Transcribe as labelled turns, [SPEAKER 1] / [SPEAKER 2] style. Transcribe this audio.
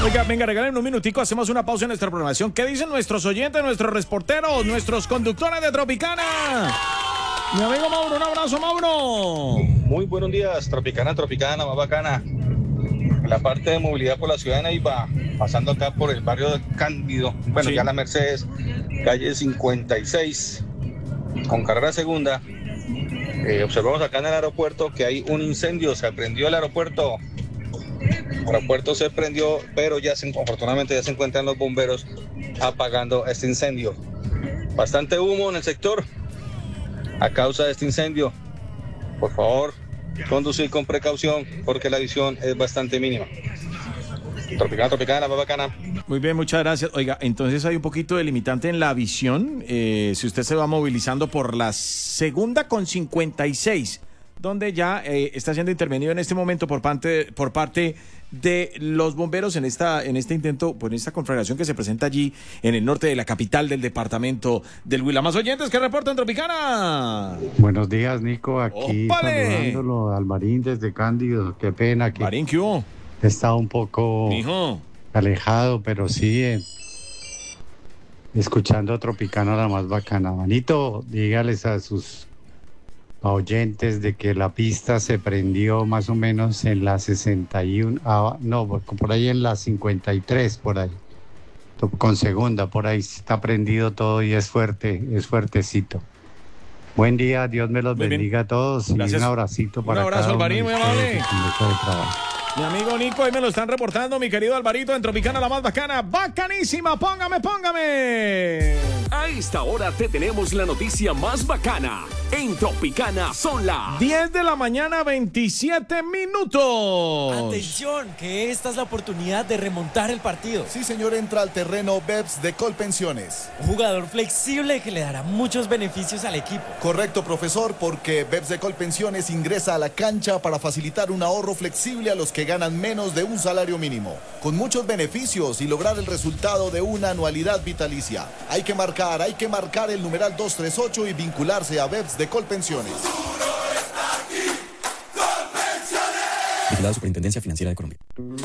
[SPEAKER 1] Oiga, venga, regálenme un minutico, hacemos una pausa en nuestra programación. ¿Qué dicen nuestros oyentes, nuestros reporteros, nuestros conductores de Tropicana? Mi amigo Mauro, un abrazo, Mauro.
[SPEAKER 2] Muy buenos días, Tropicana, más bacana. La parte de movilidad por la ciudad de Neiva, pasando acá por el barrio de Cándido, bueno,
[SPEAKER 1] Sí.
[SPEAKER 2] ya la Mercedes, calle 56, con carrera segunda. Observamos acá en el aeropuerto que hay un incendio, se prendió el aeropuerto. El aeropuerto se prendió, pero afortunadamente ya se encuentran los bomberos apagando este incendio. Bastante humo en el sector a causa de este incendio. Por favor, conducir con precaución porque la visión es bastante mínima. Tropicana, la más bacana.
[SPEAKER 1] Muy bien, muchas gracias. Oiga, entonces hay un poquito de limitante en la visión. Si usted se va movilizando por la segunda con 56, donde ya está siendo intervenido en este momento por parte de los bomberos en este intento, pues en esta conflagración que se presenta allí en el norte de la capital del departamento del Huila. Más oyentes que reportan Tropicana.
[SPEAKER 3] Buenos días, Nico, aquí
[SPEAKER 1] ¡Ópale!
[SPEAKER 3] saludándolo al Marín desde Cándido. Qué pena que
[SPEAKER 1] Marín, ¿qué hubo?
[SPEAKER 3] he estado un poco
[SPEAKER 1] Mijo.
[SPEAKER 3] alejado, pero sí escuchando Tropicana la más bacana. Manito, dígales a sus oyentes de que la pista se prendió más o menos en la 61, por ahí en la 53, por ahí. Con segunda, por ahí está prendido todo y es fuerte, es fuertecito. Buen día, Dios me los
[SPEAKER 1] Muy bien.
[SPEAKER 3] bendiga a todos.
[SPEAKER 1] Gracias.
[SPEAKER 3] Y un abracito para
[SPEAKER 1] Un abrazo,
[SPEAKER 3] cada uno
[SPEAKER 1] Alvarín,
[SPEAKER 3] de
[SPEAKER 1] muy
[SPEAKER 3] ustedes
[SPEAKER 1] amable.
[SPEAKER 3] y con mucho de trabajo.
[SPEAKER 1] Mi amigo Nico, ahí me lo están reportando, mi querido Alvarito, en Tropicana la más bacana. ¡Bacanísima! ¡Póngame!
[SPEAKER 4] A esta hora te tenemos la noticia más bacana. En Tropicana son las
[SPEAKER 1] 10 de la mañana, 27 minutos.
[SPEAKER 5] Atención, que esta es la oportunidad de remontar el partido.
[SPEAKER 6] Sí, señor, entra al terreno BEPS de Colpensiones.
[SPEAKER 5] Un jugador flexible que le dará muchos beneficios al equipo.
[SPEAKER 6] Correcto, profesor, porque BEPS de Colpensiones ingresa a la cancha para facilitar un ahorro flexible a los que ganan menos de un salario mínimo, con muchos beneficios y lograr el resultado de una anualidad vitalicia. Hay que marcar el numeral 238 y vincularse a BEPS de Colpensiones.
[SPEAKER 7] Vigilado Superintendencia Financiera de Colombia.